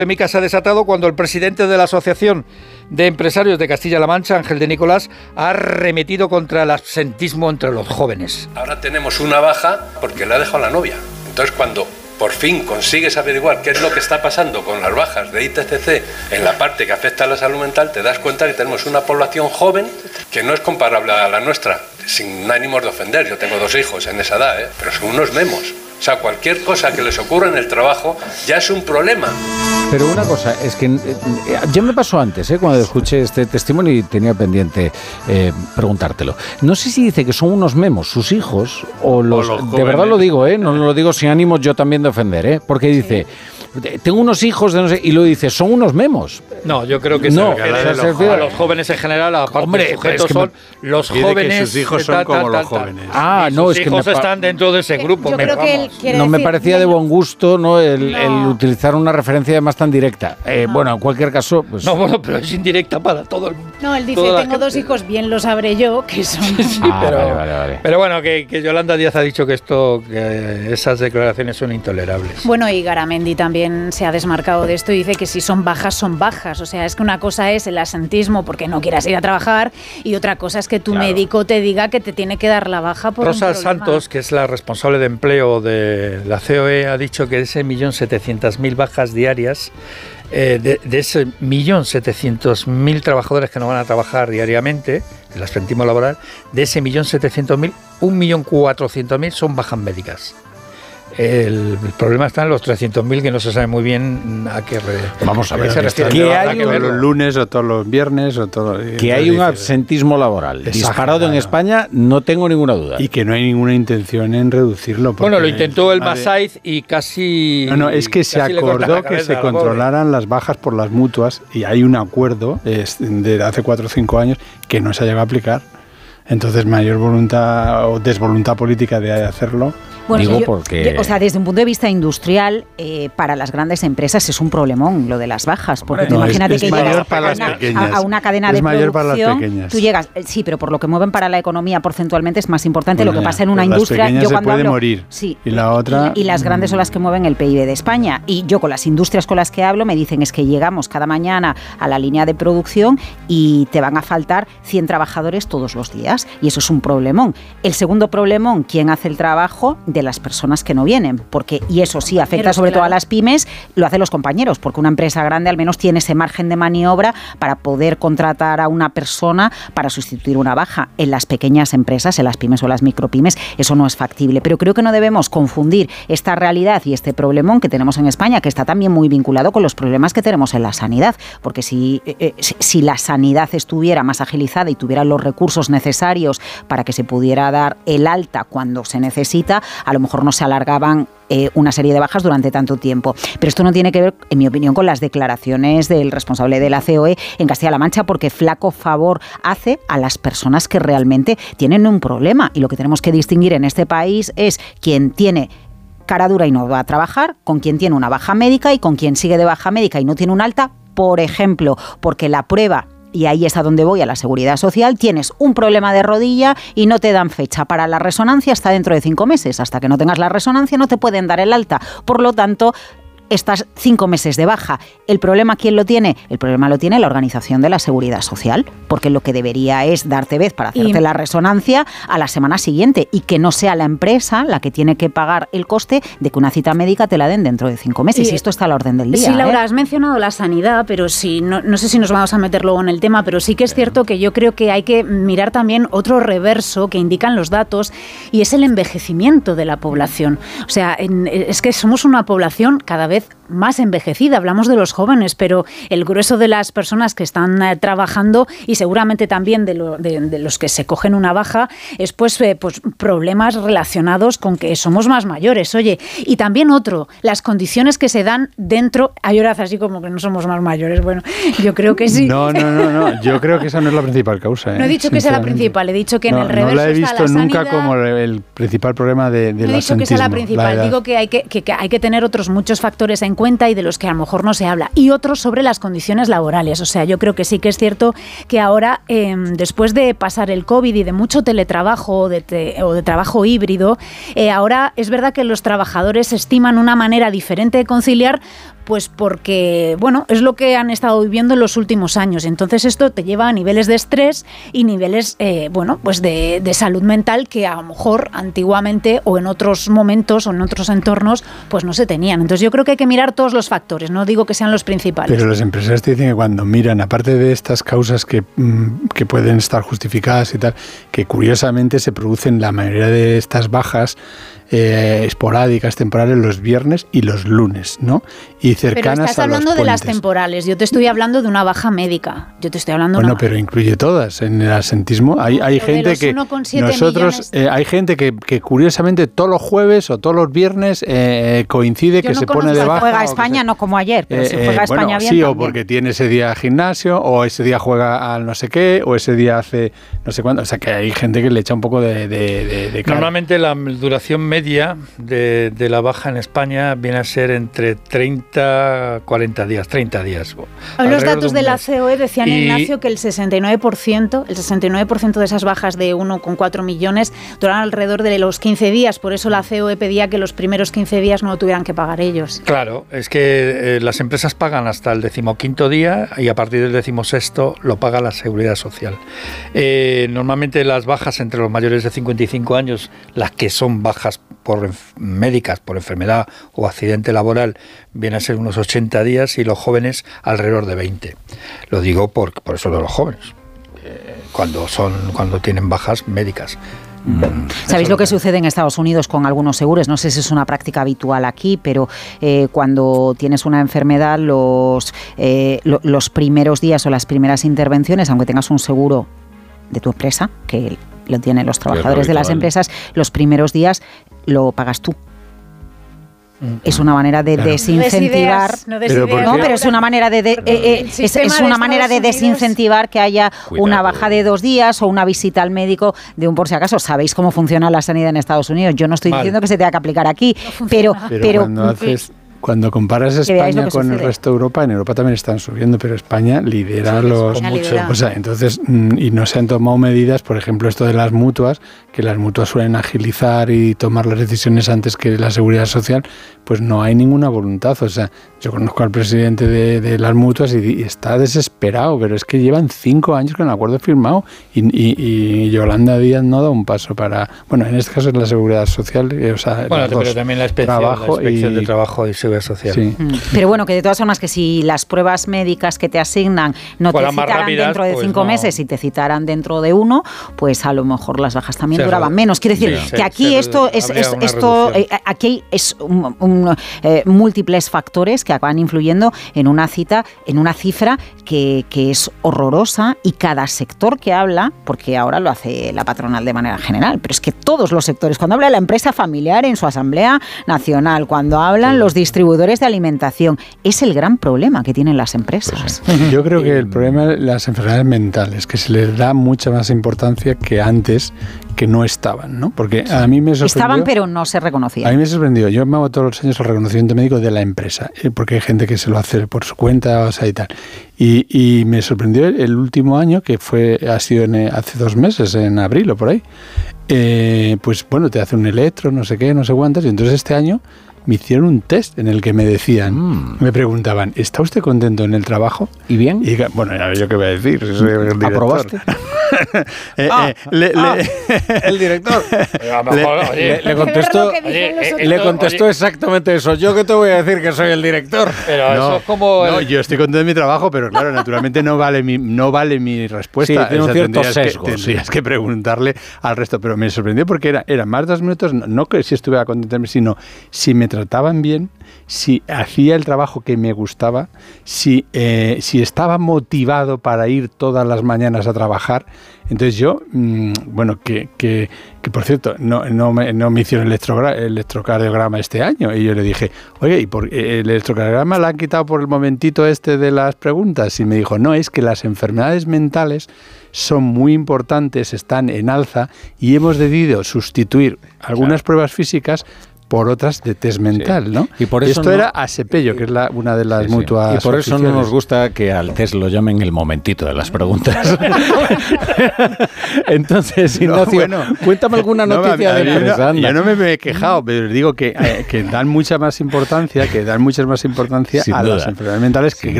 polémica se ha desatado cuando el presidente de la Asociación de Empresarios de Castilla-La Mancha, Ángel de Nicolás, ha arremetido contra el absentismo entre los jóvenes. Ahora tenemos una baja porque le ha dejado la novia. Entonces, cuando por fin consigues averiguar qué es lo que está pasando con las bajas de ITCC en la parte que afecta a la salud mental, te das cuenta que tenemos una población joven que no es comparable a la nuestra, sin ánimos de ofender. Yo tengo 2 hijos en esa edad, pero son unos memos. O sea, cualquier cosa que les ocurra en el trabajo ya es un problema. Pero una cosa, es que ya me pasó antes, cuando escuché este testimonio y tenía pendiente preguntártelo. No sé si dice que son unos memos sus hijos o los de verdad lo digo, no lo digo sin ánimos yo también de ofender, porque dice... Tengo unos hijos de no sé, y lo dice, son unos memos. No, yo creo que no, a los jóvenes en general, aparte de sujetos, son los jóvenes. Que sus hijos son como los jóvenes. No, es que sus hijos están dentro de ese grupo. Yo creo que no me parecía de buen gusto, ¿no? El utilizar una referencia además tan directa. Bueno, en cualquier caso, pues. No, bueno, pero es indirecta para todo el mundo. No, él dice, tengo 2 hijos, bien lo sabré yo, que son. Sí, vale. Pero bueno, que Yolanda Díaz ha dicho que esas declaraciones son intolerables. Bueno, y Garamendi también se ha desmarcado de esto y dice que si son bajas, son bajas. O sea, es que una cosa es el absentismo porque no quieras ir a trabajar y otra cosa es que tu médico te diga que te tiene que dar la baja por Rosa un problema. Santos, que es la responsable de empleo de la COE, ha dicho que de ese 1.700.000 bajas diarias, de ese 1.700.000 trabajadores que no van a trabajar diariamente, el absentismo laboral, de ese 1.700.000, 1.400.000 son bajas médicas. El problema está en los 300.000 que no se sabe muy bien a qué Vamos a ver, se refiere. Que hay todos los lunes o todos los viernes o todo. Que hay un absentismo laboral disparado en España, no tengo ninguna duda. Y que no hay ninguna intención en reducirlo. Bueno, lo intentó el Masaiz y casi. No, es que se acordó que se controlaran las bajas por las mutuas y hay un acuerdo de hace 4 o 5 años que no se ha llegado a aplicar. Entonces, mayor voluntad o desvoluntad política de hacerlo. Bueno, o sea, desde un punto de vista industrial, para las grandes empresas es un problemón lo de las bajas, porque imagínate que llegas a una cadena de producción, tú llegas, sí, pero por lo que mueven para la economía porcentualmente es más importante lo que pasa en una industria. Yo cuando hablo, morir. Sí, y la otra y las grandes son las que mueven el PIB de España. Y yo con las industrias con las que hablo me dicen es que llegamos cada mañana a la línea de producción y te van a faltar 100 trabajadores todos los días, y eso es un problemón. El segundo problemón, ¿quién hace el trabajo de las personas que no vienen? Porque, y eso sí afecta sobre todo a las pymes, lo hacen los compañeros, porque una empresa grande al menos tiene ese margen de maniobra para poder contratar a una persona para sustituir una baja. En las pequeñas empresas, en las pymes o las micropymes, eso no es factible. Pero creo que no debemos confundir esta realidad y este problemón que tenemos en España, que está también muy vinculado con los problemas que tenemos en la sanidad, porque si la sanidad estuviera más agilizada y tuviera los recursos necesarios para que se pudiera dar el alta cuando se necesita, a lo mejor no se alargaban una serie de bajas durante tanto tiempo. Pero esto no tiene que ver, en mi opinión, con las declaraciones del responsable de la COE en Castilla-La Mancha, porque flaco favor hace a las personas que realmente tienen un problema. Y lo que tenemos que distinguir en este país es quien tiene cara dura y no va a trabajar, con quien tiene una baja médica y con quien sigue de baja médica y no tiene un alta, por ejemplo, porque la prueba, y ahí es a donde voy, a la seguridad social, tienes un problema de rodilla y no te dan fecha para la resonancia hasta dentro de 5 meses. Hasta que no tengas la resonancia no te pueden dar el alta. Por lo tanto, estás 5 meses de baja. ¿El problema quién lo tiene? El problema lo tiene la Organización de la Seguridad Social, porque lo que debería es darte vez para hacerte la resonancia a la semana siguiente y que no sea la empresa la que tiene que pagar el coste de que una cita médica te la den dentro de 5 meses. Y esto está a la orden del día. Sí, Laura, has mencionado la sanidad, pero sí, no sé si nos vamos a meter luego en el tema, pero sí que es cierto que yo creo que hay que mirar también otro reverso que indican los datos, y es el envejecimiento de la población. O sea, es que somos una población cada vez más envejecida. Hablamos de los jóvenes, pero el grueso de las personas que están trabajando, y seguramente también de los que se cogen una baja, es pues problemas relacionados con que somos más mayores. Oye, y también las condiciones que se dan dentro. Hay horas así como que no somos más mayores. Bueno, yo creo que sí. No. Yo creo que esa no es la principal causa. No he dicho que sea la principal, he dicho que en el reverso no la he visto está la nunca sanidad, como el principal problema de no he la dicho que sea la principal, digo que hay que tener otros muchos factores en cuenta y de los que a lo mejor no se habla, y otros sobre las condiciones laborales. O sea, yo creo que sí que es cierto que ahora, después de pasar el COVID y de mucho teletrabajo o de trabajo híbrido, ahora es verdad que los trabajadores estiman una manera diferente de conciliar, pues porque, bueno, es lo que han estado viviendo en los últimos años. Entonces esto te lleva a niveles de estrés y niveles, pues de salud mental que a lo mejor antiguamente o en otros momentos o en otros entornos pues no se tenían. Entonces yo creo que hay que mirar todos los factores, no digo que sean los principales. Pero los empresarios te dicen que cuando miran, aparte de estas causas que pueden estar justificadas y tal, que curiosamente se producen la mayoría de estas bajas esporádicas, temporales, los viernes y los lunes, ¿no? Y cercanas pero estás a hablando los de las puentes. Temporales, yo te estoy hablando de una baja médica, yo te estoy hablando Bueno, pero incluye todas. En el absentismo hay gente que nosotros hay gente que curiosamente todos los jueves o todos los viernes coincide que se pone de baja. Juega España, no como ayer, pero si juega España bien. Sí, también. o porque tiene ese día gimnasio, o ese día juega al no sé qué, o ese día hace no sé cuándo. O sea, que hay gente que le echa un poco de cara. Normalmente la duración media de la baja en España viene a ser entre 30 a 40 días, 30 días. Los datos de la COE decían, Ignacio, que el 69% de esas bajas de 1,4 millones duran alrededor de los 15 días. Por eso la COE pedía que los primeros 15 días no lo tuvieran que pagar ellos. Claro, es que las empresas pagan hasta el 15º día y a partir del 16º lo paga la Seguridad Social. Normalmente las bajas entre los mayores de 55 años, las que son bajas médicas, por enfermedad o accidente laboral, viene a ser unos 80 días y los jóvenes alrededor de 20. Lo digo por eso de los jóvenes, cuando tienen bajas médicas. ¿Sabéis lo que sucede en Estados Unidos con algunos seguros? No sé si es una práctica habitual aquí, pero cuando tienes una enfermedad, los primeros días o las primeras intervenciones, aunque tengas un seguro de tu empresa, que lo tienen los trabajadores de las empresas, los primeros días lo pagas tú. Es una manera de desincentivar. Pero es una manera de desincentivar que haya una baja de 2 días o una visita al médico de un por si acaso. ¿Sabéis cómo funciona la sanidad en Estados Unidos? Yo no estoy diciendo que se tenga que aplicar aquí, pero cuando comparas España con el resto de Europa, en Europa también están subiendo, pero España lidera mucho. O sea, entonces, y no se han tomado medidas, por ejemplo, esto de las mutuas, que las mutuas suelen agilizar y tomar las decisiones antes que la Seguridad Social, pues no hay ninguna voluntad. O sea, yo conozco al presidente de las mutuas y está desesperado, pero es que llevan 5 años con el acuerdo firmado y Yolanda Díaz no da un paso para... Bueno, en este caso es la Seguridad Social, o sea, pero también la inspección de trabajo y Seguridad Social. Sí. Pero bueno, que de todas formas que si las pruebas médicas que te asignan no te citaran dentro de 5 meses y te citaran dentro de 1, pues a lo mejor las bajas también duraban menos. Quiero decir que aquí aquí es múltiples factores que acaban influyendo en una cifra que es horrorosa, y cada sector que habla, porque ahora lo hace la patronal de manera general, pero es que todos los sectores, cuando habla la empresa familiar en su asamblea nacional, cuando hablan los distribuidores de alimentación, es el gran problema que tienen las empresas. Pues, yo creo que el problema de las enfermedades mentales, que se les da mucha más importancia que antes, que no estaban, ¿no? Porque a mí me sorprendió... Estaban, pero no se reconocían. A mí me sorprendió. Yo me hago todos los años el reconocimiento médico de la empresa, porque hay gente que se lo hace por su cuenta, o sea, y tal. Y me sorprendió el último año, que ha sido hace 2 meses, en abril o por ahí. Pues bueno, te hace un electro, no sé qué, no sé cuántas, y entonces este año me hicieron un test en el que me decían, me preguntaban, ¿está usted contento en el trabajo? ¿Y bien? Y bueno, ya yo qué voy a decir, soy el director. ¿Aprobaste? El director le contestó exactamente eso. ¿Yo qué te voy a decir, que soy el director? Pero eso es como... No, yo estoy contento de mi trabajo, pero claro, naturalmente no vale mi respuesta. Sí, tiene un cierto sesgo. Tendrías que preguntarle al resto, pero me sorprendió porque era más de 2 minutos, no que si estuviera contento, sino si me trataban bien, si hacía el trabajo que me gustaba, si estaba motivado para ir todas las mañanas a trabajar. Entonces yo, bueno, que por cierto, no me hicieron el electrocardiograma este año, y yo le dije, oye, ¿y por el electrocardiograma lo han quitado por el momentito este de las preguntas? Y me dijo, no, es que las enfermedades mentales son muy importantes, están en alza, y hemos decidido sustituir algunas pruebas físicas por otras de test mental, ¿no? Y por eso esto era Asepello, que es una de las mutuas. Y por eso oficiales. no nos gusta que al test lo llamen el momentito de las preguntas. Entonces, Ignacio, cuéntame alguna noticia de empresa. Yo no me he quejado, pero digo que dan mucha más importancia, a las enfermedades mentales que